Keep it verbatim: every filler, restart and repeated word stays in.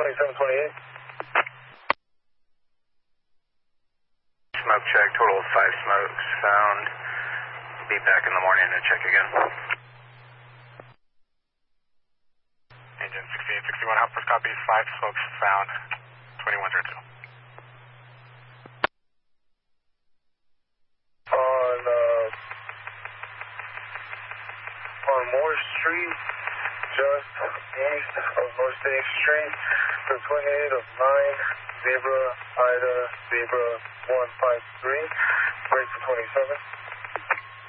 twenty-seven twenty-eight. Smoke check, total of five smokes found. Be back in the morning to check again. Engine sixty-eight sixty-one, Hoppers copies, five smokes found, twenty-one zero two. On, uh, on Moore Street, just east of North State Street, the twenty-eight of nine, Zebra, Ida, Zebra, one five three, break for twenty-seven.